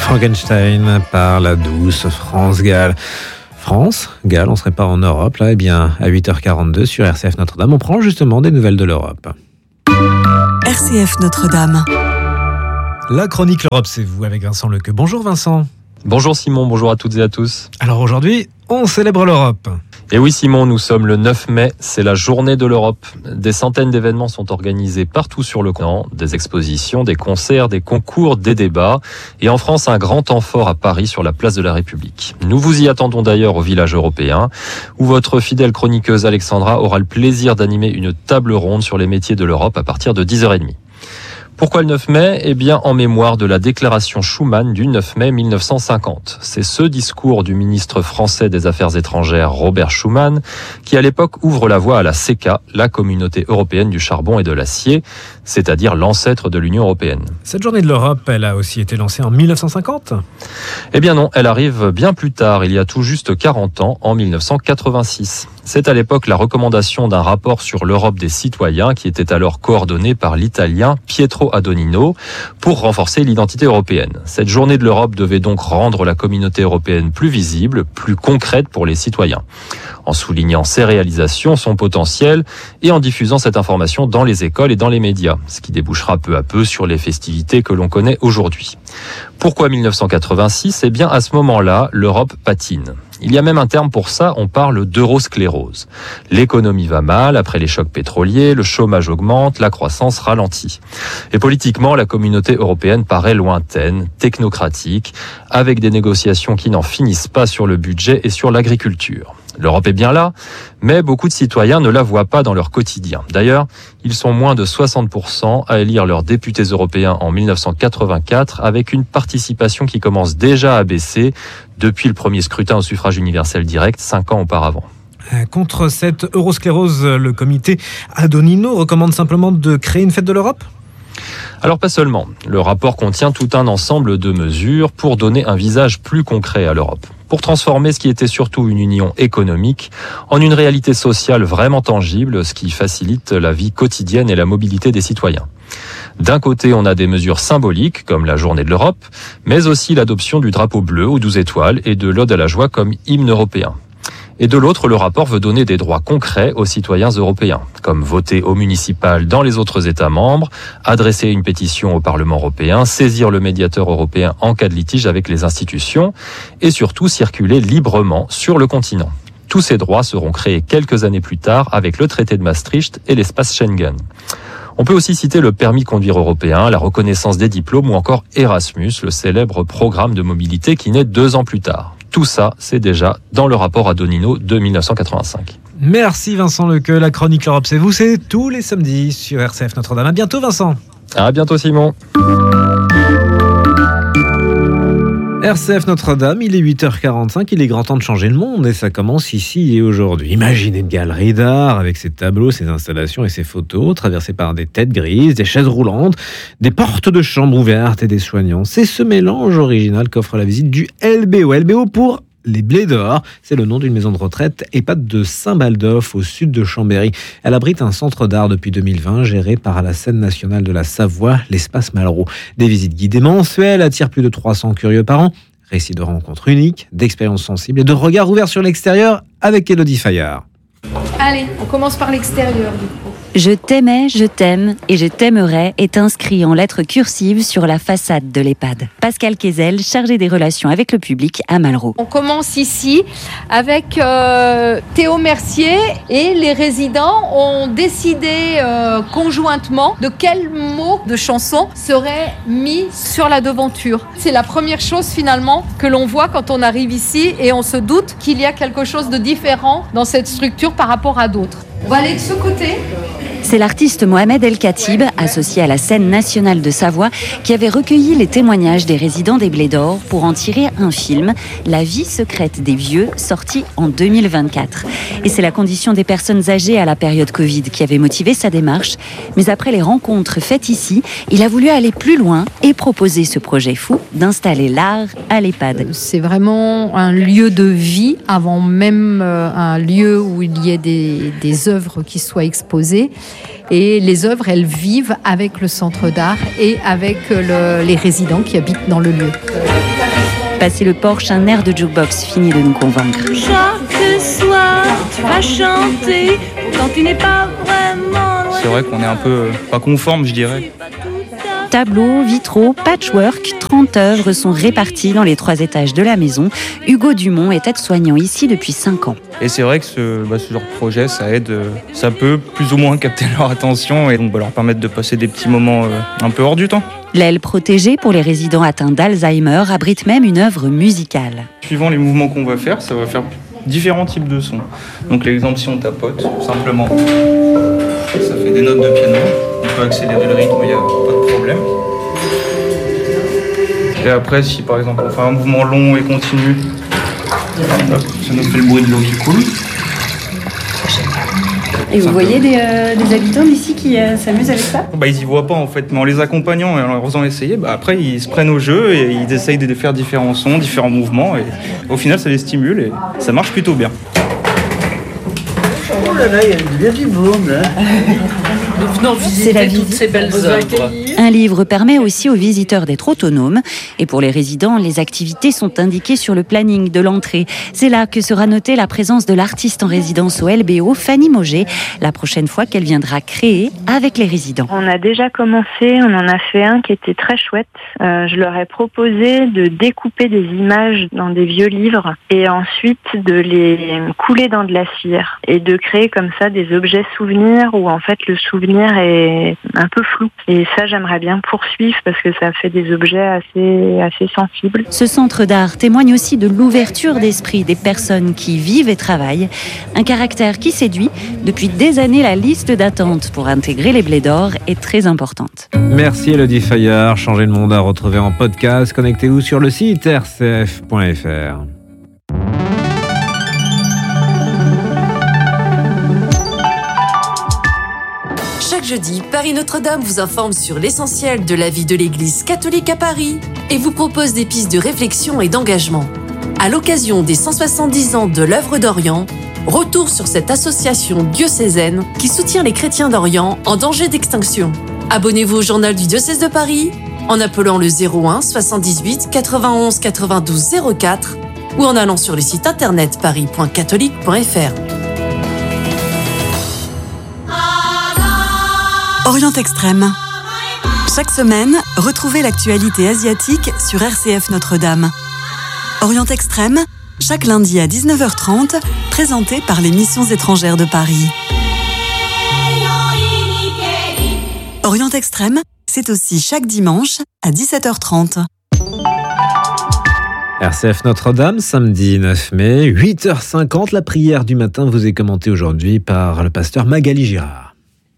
Frankenstein par la douce France Gall. France, Gall, on ne serait pas en Europe là? Eh bien, à 8h42 sur RCF Notre-Dame, on prend justement des nouvelles de l'Europe. RCF Notre-Dame. La chronique L'Europe, c'est vous avec Vincent Lequeux. Bonjour Vincent. Bonjour Simon, bonjour à toutes et à tous. Alors aujourd'hui, on célèbre l'Europe. Et oui Simon, nous sommes le 9 mai, c'est la journée de l'Europe. Des centaines d'événements sont organisés partout sur le continent, des expositions, des concerts, des concours, des débats. Et en France, un grand temps fort à Paris sur la place de la République. Nous vous y attendons d'ailleurs au village européen, où votre fidèle chroniqueuse Alexandra aura le plaisir d'animer une table ronde sur les métiers de l'Europe à partir de 10h30. Pourquoi le 9 mai ? Eh bien, en mémoire de la déclaration Schuman du 9 mai 1950. C'est ce discours du ministre français des Affaires étrangères, Robert Schuman, qui à l'époque ouvre la voie à la CECA, la Communauté européenne du charbon et de l'acier, c'est-à-dire l'ancêtre de l'Union européenne. Cette journée de l'Europe, elle a aussi été lancée en 1950 ? Eh bien non, elle arrive bien plus tard, il y a tout juste 40 ans, en 1986. C'est à l'époque la recommandation d'un rapport sur l'Europe des citoyens qui était alors coordonné par l'Italien Pietro Adonino pour renforcer l'identité européenne. Cette journée de l'Europe devait donc rendre la communauté européenne plus visible, plus concrète pour les citoyens, en soulignant ses réalisations, son potentiel et en diffusant cette information dans les écoles et dans les médias, ce qui débouchera peu à peu sur les festivités que l'on connaît aujourd'hui. Pourquoi 1986 ? Eh bien, à ce moment-là, l'Europe patine. Il y a même un terme pour ça, on parle d'eurosclérose. L'économie va mal, après les chocs pétroliers, le chômage augmente, la croissance ralentit. Et politiquement, la communauté européenne paraît lointaine, technocratique, avec des négociations qui n'en finissent pas sur le budget et sur l'agriculture. L'Europe est bien là, mais beaucoup de citoyens ne la voient pas dans leur quotidien. D'ailleurs, ils sont moins de 60% à élire leurs députés européens en 1984, avec une participation qui commence déjà à baisser depuis le premier scrutin au suffrage universel direct, 5 ans auparavant. Contre cette eurosclérose, le comité Adonino recommande simplement de créer une fête de l'Europe ? Alors pas seulement. Le rapport contient tout un ensemble de mesures pour donner un visage plus concret à l'Europe, pour transformer ce qui était surtout une union économique en une réalité sociale vraiment tangible, ce qui facilite la vie quotidienne et la mobilité des citoyens. D'un côté, on a des mesures symboliques, comme la journée de l'Europe, mais aussi l'adoption du drapeau bleu aux 12 étoiles et de l'Ode à la joie comme hymne européen. Et de l'autre, le rapport veut donner des droits concrets aux citoyens européens, comme voter au municipal dans les autres États membres, adresser une pétition au Parlement européen, saisir le médiateur européen en cas de litige avec les institutions, et surtout circuler librement sur le continent. Tous ces droits seront créés quelques années plus tard avec le traité de Maastricht et l'espace Schengen. On peut aussi citer le permis conduire européen, la reconnaissance des diplômes ou encore Erasmus, le célèbre programme de mobilité qui naît 2 ans plus tard. Tout ça, c'est déjà dans le rapport Adonino de 1985. Merci Vincent Lequeux. La chronique L'Europe, c'est vous, c'est tous les samedis sur RCF Notre-Dame. À bientôt Vincent. À bientôt Simon. RCF Notre-Dame, il est 8h45, il est grand temps de changer le monde et ça commence ici et aujourd'hui. Imaginez une galerie d'art avec ses tableaux, ses installations et ses photos, traversées par des têtes grises, des chaises roulantes, des portes de chambre ouvertes et des soignants. C'est ce mélange original qu'offre la visite du LBO. LBO pour les Blés d'Or, c'est le nom d'une maison de retraite EHPAD de Saint-Baldoff, au sud de Chambéry. Elle abrite un centre d'art depuis 2020, géré par la scène nationale de la Savoie, l'Espace Malraux. Des visites guidées mensuelles attirent plus de 300 curieux par an. Récits de rencontres uniques, d'expériences sensibles et de regards ouverts sur l'extérieur avec Élodie Fayard. Allez, on commence par l'extérieur du coup. Je t'aimais, je t'aime et je t'aimerai est inscrit en lettres cursives sur la façade de l'EHPAD. Pascal Kézel, chargé des relations avec le public à Malraux. On commence ici avec Théo Mercier et les résidents ont décidé conjointement de quels mots de chanson seraient mis sur la devanture. C'est la première chose finalement que l'on voit quand on arrive ici et on se doute qu'il y a quelque chose de différent dans cette structure par rapport à d'autres. On va aller de ce côté. C'est l'artiste Mohamed El Khatib, associé à la scène nationale de Savoie, qui avait recueilli les témoignages des résidents des Blés d'Or pour en tirer un film, La vie secrète des vieux, sorti en 2024. Et c'est la condition des personnes âgées à la période Covid qui avait motivé sa démarche. Mais après les rencontres faites ici, il a voulu aller plus loin et proposer ce projet fou d'installer l'art à l'EHPAD. C'est vraiment un lieu de vie avant même un lieu où il y ait des œuvres qui soient exposées. Et les œuvres, elles vivent avec le centre d'art et avec les résidents qui habitent dans le lieu. Passé le porche, un air de jukebox finit de nous convaincre. Chaque soir, tu vas chanter quand tu n'es pas vraiment loin. C'est vrai qu'on est un peu pas conforme, je dirais. Tableaux, vitraux, patchwork, 30 œuvres sont réparties dans les 3 étages de la maison. Hugo Dumont est aide-soignant ici depuis 5 ans. Et c'est vrai que ce genre de projet, ça aide, ça peut plus ou moins capter leur attention et donc leur permettre de passer des petits moments un peu hors du temps. L'aile protégée pour les résidents atteints d'Alzheimer abrite même une œuvre musicale. Suivant les mouvements qu'on va faire, ça va faire différents types de sons. Donc l'exemple, si on tapote, simplement, ça fait des notes de piano. On peut accélérer le rythme, il n'y a pas de problème. Et après, si par exemple on fait un mouvement long et continu, hop, ça nous fait le bruit de l'eau qui coule. Et vous voyez des habitants d'ici qui s'amusent avec ça ? Ils y voient pas en fait, mais en les accompagnant et en leur faisant essayer, après ils se prennent au jeu et ils essayent de faire différents sons, différents mouvements et au final ça les stimule et ça marche plutôt bien. Oh là là, il y a du monde. Nous venons visiter toutes ces belles œuvres. Un livre permet aussi aux visiteurs d'être autonomes. Et pour les résidents, les activités sont indiquées sur le planning de l'entrée. C'est là que sera notée la présence de l'artiste en résidence au LBO, Fanny Mauger, la prochaine fois qu'elle viendra créer avec les résidents. On a déjà commencé, on en a fait un qui était très chouette. Je leur ai proposé de découper des images dans des vieux livres et ensuite de les couler dans de la cire et de créer comme ça des objets souvenirs où en fait le souvenir est un peu flou. Et ça, j'aimerais bien poursuivre parce que ça fait des objets assez sensibles. Ce centre d'art témoigne aussi de l'ouverture d'esprit des personnes qui vivent et travaillent. Un caractère qui séduit. Depuis des années, la liste d'attente pour intégrer les Blés d'Or est très importante. Merci Elodie Fayard. Changer le monde à retrouver en podcast. Connectez-vous sur le site rcf.fr. Chaque jeudi, Paris Notre-Dame vous informe sur l'essentiel de la vie de l'Église catholique à Paris et vous propose des pistes de réflexion et d'engagement. À l'occasion des 170 ans de l'œuvre d'Orient, retour sur cette association diocésaine qui soutient les chrétiens d'Orient en danger d'extinction. Abonnez-vous au journal du diocèse de Paris en appelant le 01 78 91 92 04 ou en allant sur le site internet paris.catholique.fr. Orient Extrême. Chaque semaine, retrouvez l'actualité asiatique sur RCF Notre-Dame. Orient Extrême, chaque lundi à 19h30, présenté par les missions étrangères de Paris. Orient Extrême, c'est aussi chaque dimanche à 17h30. RCF Notre-Dame, samedi 9 mai, 8h50. La prière du matin vous est commentée aujourd'hui par le pasteur Magali Girard.